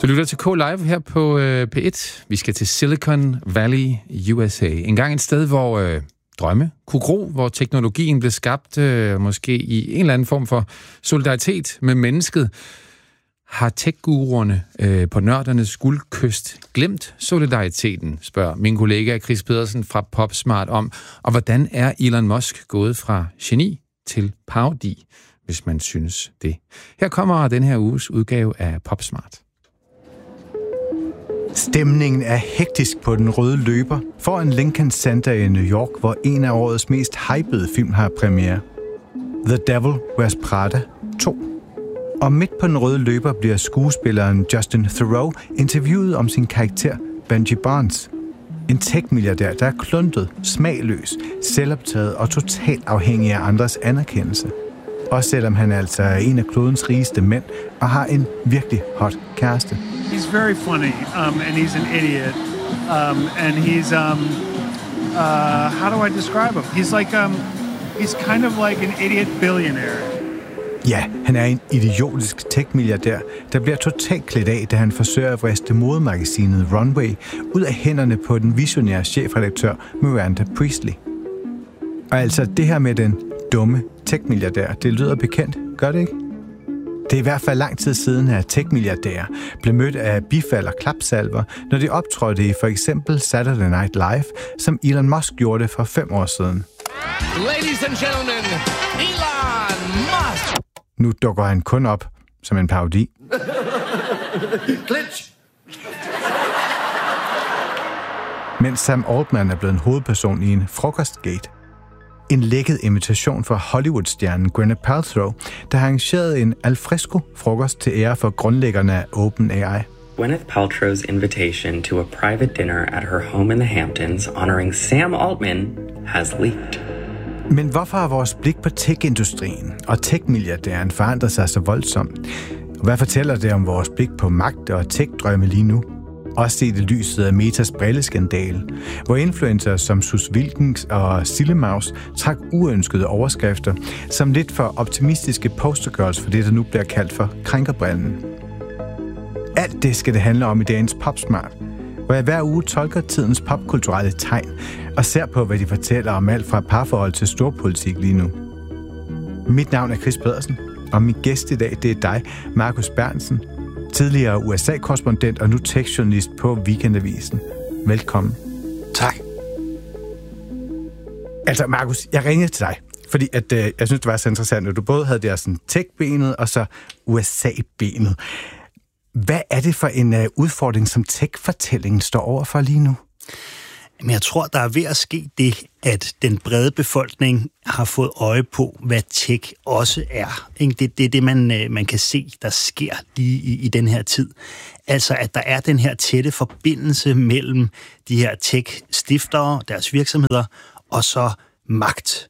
Du lytter til K-Live her på P1. Vi skal til Silicon Valley, USA. En gang et sted, hvor drømme kunne gro, hvor teknologien blev skabt, måske i en eller anden form for solidaritet med mennesket. Har tech-guruerne på nørdernes guldkyst glemt solidariteten, spørger min kollega Chris Pedersen fra PopSmart om. Og hvordan er Elon Musk gået fra geni til parodi, hvis man synes det? Her kommer den her uges udgave af PopSmart. Stemningen er hektisk på den røde løber foran Lincoln Center i New York, hvor en af årets mest hypede film har premiere. The Devil Wears Prada 2. Og midt på den røde løber bliver skuespilleren Justin Theroux interviewet om sin karakter Benji Barnes. En tech-milliardær, der er kluntet, smagløs, selvoptaget og totalt afhængig af andres anerkendelse. Også selvom han altså er en af klodens rigeste mænd og har en virkelig hot kæreste. He's very funny, and he's an idiot, and he's how do I describe him? He's like he's kind of like an idiot billionaire. Ja, han er en idiotisk tech-milliardær, der bliver totalt klædt af, da han forsøger at vriste modemagasinet Runway ud af hænderne på den visionære chefredaktør Miranda Priestly. Og altså det her med den dumme tech-milliardær, det lyder bekendt, gør det ikke? Det er i hvert fald lang tid siden, at tech-milliardærer blev mødt af bifald og klapsalver, når de optrådte i for eksempel Saturday Night Live, som Elon Musk gjorde det for 5 år siden. Ladies and gentlemen, Elon Musk! Nu dukker han kun op som en parodi. Glitch! Mens Sam Altman er blevet en hovedperson i en frokostgate. En lækket invitation fra Hollywood-stjernen Gwyneth Paltrow, der har arrangeret en alfresco-frokost til ære for grundlæggerne af OpenAI. Gwyneth Paltrow's invitation to a private dinner at her home in the Hamptons honoring Sam Altman has leaked. Men hvorfor har vores blik på tech-industrien og tech-milliardæren forandret sig så voldsomt? Hvad fortæller det om vores blik på magt og tech-drømme lige nu? Også set i lyset af Metas brilleskandale, hvor influencers som Sus Wilkens og Sillemaus trak uønskede overskrifter som lidt for optimistiske postergirls for det, der nu bliver kaldt for krænkerbrillen. Alt det skal det handle om i dagens PopSmart, hvor jeg hver uge tolker tidens popkulturelle tegn og ser på, hvad de fortæller om alt fra parforhold til storpolitik lige nu. Mit navn er Chris Pedersen, og min gæst i dag, det er dig, Markus Berntsen, tidligere USA-korrespondent og nu tekstjournalist på Weekendavisen. Velkommen. Tak. Altså, Markus, jeg ringede til dig, fordi at, jeg synes, det var så interessant, at du både havde der sådan tech-benet og så USA-benet. Hvad er det for en udfordring, som tech-fortællingen står overfor lige nu? Men jeg tror, der er ved at ske det, at den brede befolkning har fået øje på, hvad tech også er. Det er det, man kan se, der sker lige i den her tid. Altså, at der er den her tætte forbindelse mellem de her tech-stiftere, deres virksomheder, og så magt.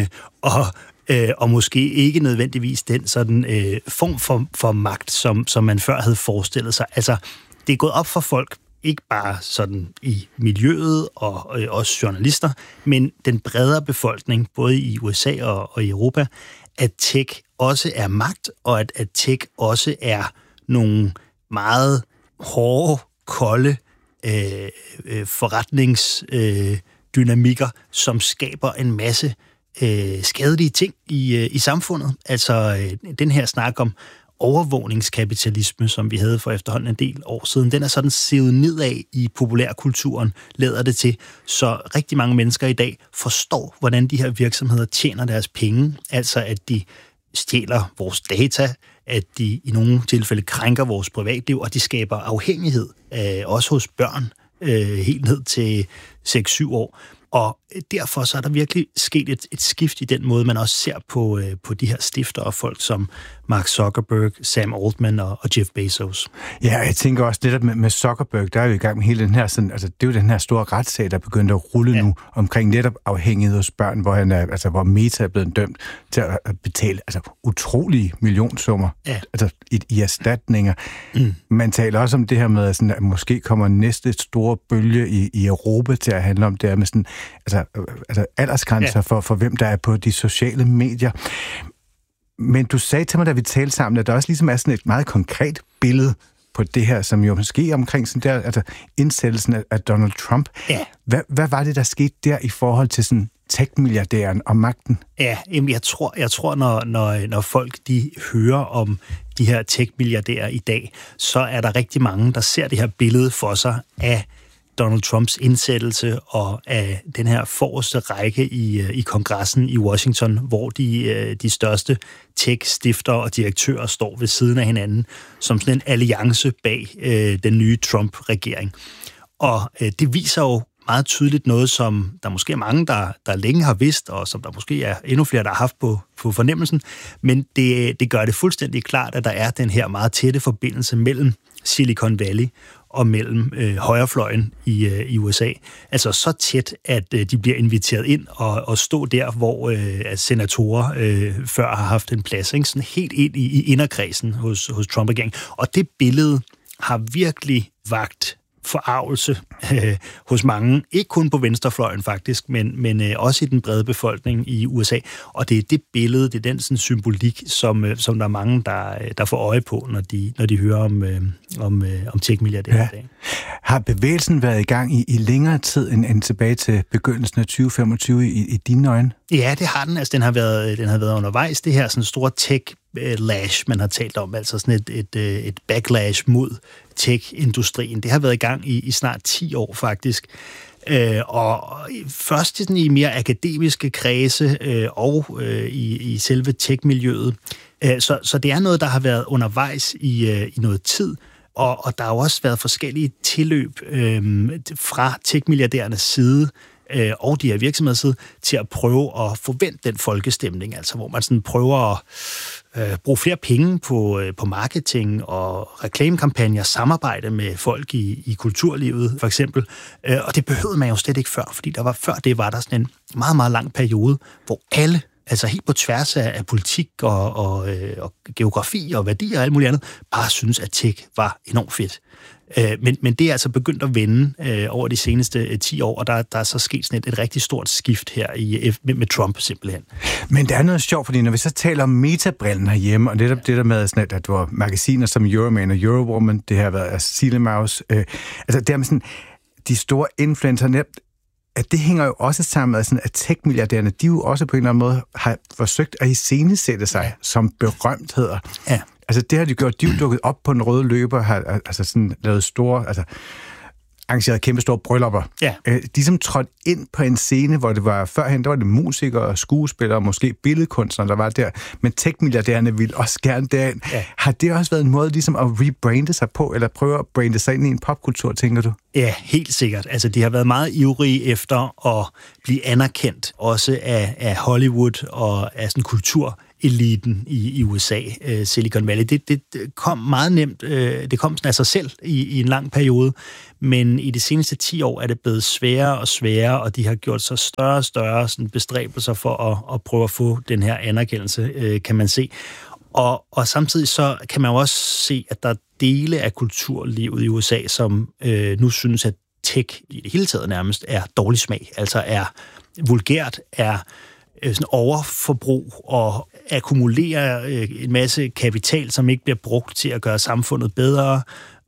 Og måske ikke nødvendigvis den sådan form for magt, som man før havde forestillet sig. Altså, det er gået op for folk, ikke bare sådan i miljøet og også journalister, men den bredere befolkning, både i USA og i Europa, at tech også er magt, og at tech også er nogle meget hårde, kolde forretningsdynamikker, som skaber en masse skadelige ting i samfundet. Altså den her snak om overvågningskapitalisme, som vi havde for efterhånden en del år siden, den er sådan sivet nedad i populærkulturen, lader det til. Så rigtig mange mennesker i dag forstår, hvordan de her virksomheder tjener deres penge, altså at de stjæler vores data, at de i nogle tilfælde krænker vores privatliv, og de skaber afhængighed, også hos børn, helt ned til 6-7 år. Og derfor så er der virkelig sket et skift i den måde, man også ser på de her stiftere og folk som Mark Zuckerberg, Sam Altman og Jeff Bezos. Ja, jeg tænker også lidt med Zuckerberg, der er jo i gang med hele den her, sådan, altså det er jo den her store retssag, der begynder at rulle nu omkring netop afhængighed hos børn, hvor han er, altså hvor Meta er blevet dømt til at betale altså utrolige millionsummer altså i erstatninger. Man taler også om det her med, at, sådan, at måske kommer næste store bølge i Europa til at handle om det her med sådan, altså aldersgrænser for hvem der er på de sociale medier. Men du sagde til mig, da vi talte sammen, at der også ligesom er sådan et meget konkret billede på det her, som jo måske omkring sådan der, altså indsættelsen af Donald Trump. Ja. Hvad var det, der skete der i forhold til sådan tech-milliardæren og magten? Ja, jeg tror når folk de hører om de her tech-milliardærer i dag, så er der rigtig mange, der ser det her billede for sig af Donald Trumps indsættelse og af den her forreste række i kongressen i Washington, hvor de største tech-stiftere og direktører står ved siden af hinanden som sådan en alliance bag den nye Trump-regering. Og det viser jo meget tydeligt noget, som der måske er mange, der længe har vidst, og som der måske er endnu flere, der har haft på fornemmelsen, men det gør det fuldstændig klart, at der er den her meget tætte forbindelse mellem Silicon Valley og mellem højrefløjen i USA. Altså så tæt, at de bliver inviteret ind og stå der, hvor senatorer før har haft en plads, ikke? Sådan helt ind i inderkredsen hos Trump-regeringen. Og det billede har virkelig vakt forarvelse hos mange, ikke kun på venstrefløjen faktisk, men også i den brede befolkning i USA. Og det er det billede, det er den sådan symbolik, som der er mange, der får øje på, når de hører om tech-milliardærer i dag. Har bevægelsen været i gang i længere tid end tilbage til begyndelsen af 2025 i dine øjne? Ja, det har den. Altså, den har været undervejs, det her sådan store tech-lash, man har talt om, altså sådan et backlash mod tech-industrien. Det har været i gang i snart 10 år faktisk. Og først sådan i mere akademiske kredse og i selve tech-miljøet. Så det er noget, der har været undervejs i noget tid. Og der har jo også været forskellige tilløb fra tech-milliardærernes side og de her virksomheders side til at prøve at forvente den folkestemning, altså hvor man sådan prøver at bruge flere penge på marketing og reklamekampagner, samarbejde med folk i kulturlivet for eksempel. Og det behøvede man jo slet ikke før, fordi før det var der sådan en meget, meget lang periode, hvor alle, altså helt på tværs af politik og geografi og værdier og alt muligt andet, bare synes, at tech var enormt fedt. Men det er altså begyndt at vende over de seneste 10 år, og der er så sket sådan et rigtig stort skift her med Trump simpelthen. Men der er noget sjovt, fordi når vi så taler om metabrillen herhjemme, og netop det der med, sådan, at du har magasiner som Euroman og Eurowoman, det har været Silemaus, altså det er med sådan, de store influencer netop, at det hænger jo også sammen med, sådan, at tech-milliardærerne, de jo også på en eller anden måde har forsøgt at iscenesætte sig som berømtheder. Ja. Altså det har de gjort, de er dukket op på en røde løber, har altså sådan lavet store, altså arrangeret kæmpe store bryllupper. Ja. De som trådte ind på en scene, hvor det var førhen, der var det musikere og skuespillere, måske billedkunstnere, der var der, men tech-milliardærerne ville også gerne derind. Ja. Har det også været en måde ligesom at rebrande sig på, eller prøve at brande sig ind i en popkultur, tænker du? Ja, helt sikkert. Altså, de har været meget ivrige efter at blive anerkendt, også af Hollywood og af sådan kultureliten i USA, Silicon Valley. Det kom meget nemt, det kom sådan af sig selv i en lang periode, men i de seneste 10 år er det blevet sværere og sværere, og de har gjort sig større og større sådan bestræbelser for at prøve at få den her anerkendelse, kan man se. Og samtidig så kan man jo også se, at der er dele af kulturlivet i USA, som nu synes, at tech i det hele taget nærmest er dårlig smag, altså er vulgært, er sådan overforbrug og akkumulerer en masse kapital, som ikke bliver brugt til at gøre samfundet bedre,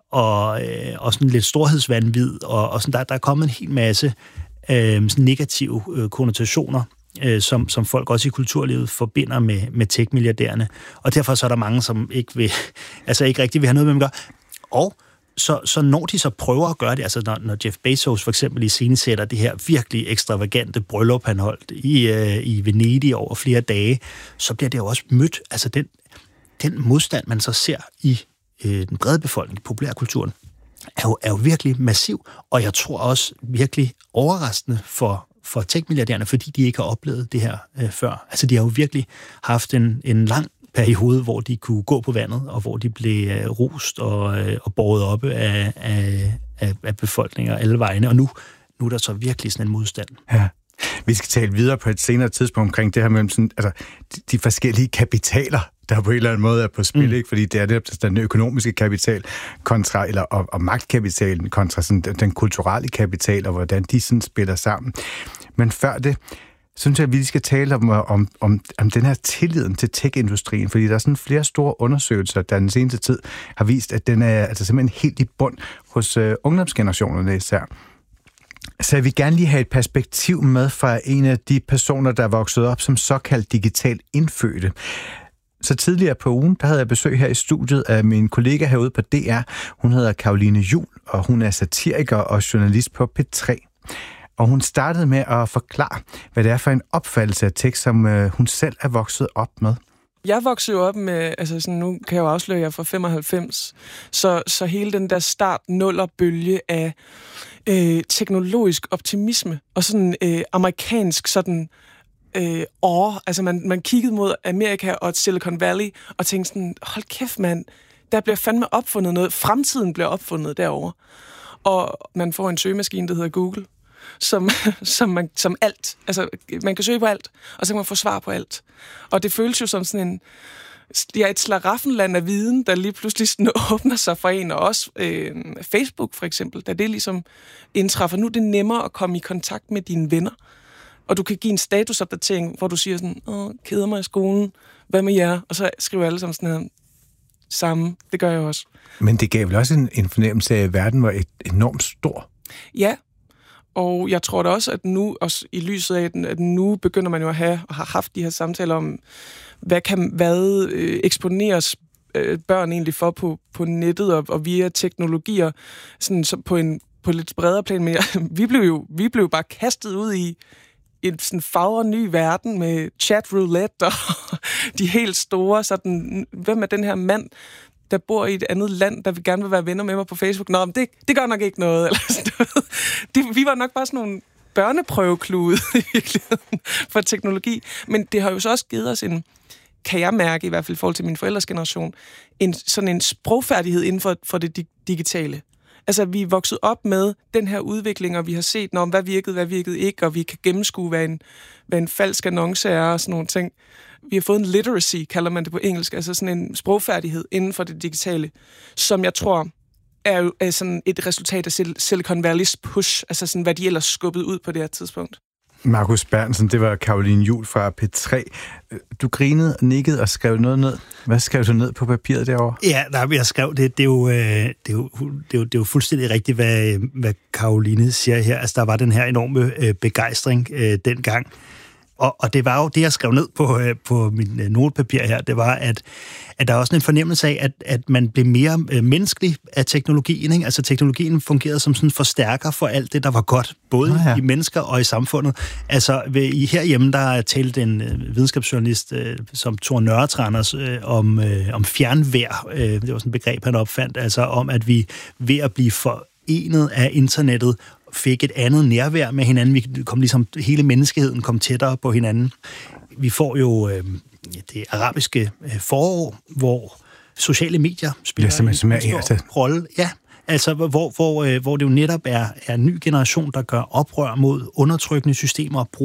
og sådan lidt storhedsvanvid, og sådan der er kommet en hel masse sådan negative konnotationer, som folk også i kulturlivet forbinder med tech-milliardærerne. Og derfor så er der mange, som ikke rigtig vil have noget med dem at gøre. Og så når de så prøver at gøre det, altså når Jeff Bezos for eksempel iscenesætter det her virkelig ekstravagante bryllup, han holdt i Venedig over flere dage, så bliver det jo også mødt, altså den modstand, man så ser i den brede befolkning, i populærkulturen, er jo virkelig massiv, og jeg tror også virkelig overraskende for tech-milliardærerne, fordi de ikke har oplevet det her før. Altså, de har jo virkelig haft en lang periode, hvor de kunne gå på vandet, og hvor de blev rost og båret oppe af befolkninger alle vegne, og nu er der så virkelig sådan en modstand. Ja. Vi skal tale videre på et senere tidspunkt omkring det her mellem sådan, altså, de forskellige kapitaler, der på en eller anden måde er på spil, ikke? Fordi det er den økonomiske kapital kontra, og magtkapitalen kontra sådan, den kulturelle kapital, og hvordan de sådan spiller sammen. Men før det, synes jeg, at vi skal tale om den her tilliden til tech-industrien, fordi der er sådan flere store undersøgelser, der den seneste tid har vist, at den er altså simpelthen helt i bund hos ungdomsgenerationerne især. Så jeg vil gerne lige have et perspektiv med fra en af de personer, der er vokset op som såkaldt digitalt indfødte. Så tidligere på ugen, der havde jeg besøg her i studiet af min kollega herude på DR. Hun hedder Caroline Juhl, og hun er satiriker og journalist på P3. Og hun startede med at forklare, hvad det er for en opfattelse af tech, som hun selv er vokset op med. Jeg voksede jo op med, altså sådan, nu kan jeg jo afsløre, at jeg er fra 95, så hele den der start-nuller-bølge af teknologisk optimisme og sådan amerikansk sådan altså man kiggede mod Amerika og Silicon Valley og tænkte sådan, hold kæft mand, der bliver fandme opfundet noget, fremtiden bliver opfundet derovre. Og man får en søgemaskine, der hedder Google, som alt, altså man kan søge på alt, og så kan man få svar på alt. Og det føles jo som sådan et slaraffenland af viden, der lige pludselig åbner sig for en, og også Facebook for eksempel, da det ligesom indtræffer. Nu er det nemmere at komme i kontakt med dine venner, og du kan give en statusopdatering, hvor du siger sådan, keder mig i skolen, hvad med jer? Og så skriver alle sammen sådan her, samme, det gør jeg også. Men det gav vel også en fornemmelse af, at verden var enormt stor? Ja, og jeg tror da også, at nu, også i lyset af, at nu begynder man jo at have, og har haft de her samtaler om, hvad eksponeres børn egentlig for på nettet og via teknologier, sådan så på lidt bredere plan. Men vi blev bare kastet ud i en sådan fagre ny verden med chat roulette og de helt store, sådan, hvem er den her mand, der bor i et andet land, der gerne vil være venner med mig på Facebook? Nå, men det gør nok ikke noget. Eller sådan, vi var nok bare sådan nogle børneprøveklude i virkeligheden for teknologi. Men det har jo så også givet os kan jeg mærke, i hvert fald i forhold til min forældres generation, sådan en sprogfærdighed inden for det digitale. Altså, vi er vokset op med den her udvikling, og vi har set, hvad virkede ikke, og vi kan gennemskue, hvad en falsk annonce er, og sådan nogle ting. Vi har fået en literacy, kalder man det på engelsk, altså sådan en sprogfærdighed inden for det digitale, som jeg tror er sådan et resultat af Silicon Valley's push, altså sådan, hvad de ellers skubbede ud på det her tidspunkt. Markus Berntsen, det var Caroline Juhl fra P3. Du grinede og nikkede og skrev noget ned. Hvad skrev du ned på papiret derovre? Ja, jeg skrev det. Det er jo fuldstændig rigtigt, hvad Caroline siger her. Altså, der var den her enorme begejstring dengang. Og det var jo det, jeg skrev ned på min notepapir her, det var, at der er også en fornemmelse af, at man blev mere menneskelig af teknologien. Ikke? Altså teknologien fungerede som sådan en forstærker for alt det, der var godt, både i mennesker og i samfundet. Altså herhjemme, der talte en videnskabsjournalist som Thor Nørretranders om fjernvejr. Det var sådan et begreb, han opfandt, altså om, at vi ved at blive forenet af internettet, fik et andet nærvær med hinanden. Vi kom ligesom, hele menneskeheden kom tættere på hinanden. Vi får jo det arabiske forår, hvor sociale medier spiller en stor rolle. Ja, altså hvor det jo netop er en ny generation, der gør oprør mod undertrykkende systemer,